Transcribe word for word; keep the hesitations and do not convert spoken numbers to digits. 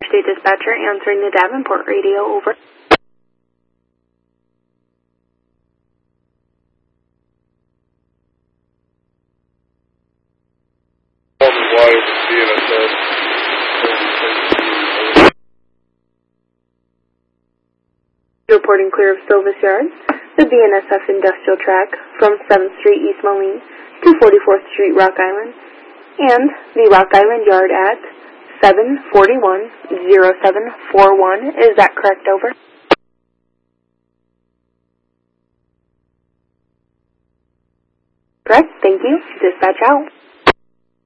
State Dispatcher answering the Davenport radio, over. Reporting clear of Silvis Yard, the B N S F Industrial Track from seventh Street East Moline to forty-fourth Street Rock Island, and the Rock Island Yard at seven forty-one oh seven forty-one. Is that correct, over? Correct, thank you. Dispatch out.